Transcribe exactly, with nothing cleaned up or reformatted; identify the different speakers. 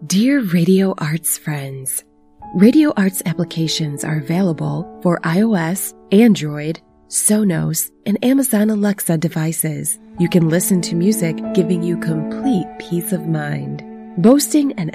Speaker 1: Dear Radio Arts friends, Radio Arts applications are available for iOS, Android, Sonos, and Amazon Alexa devices. You can listen to music giving you complete peace of mind. Boasting an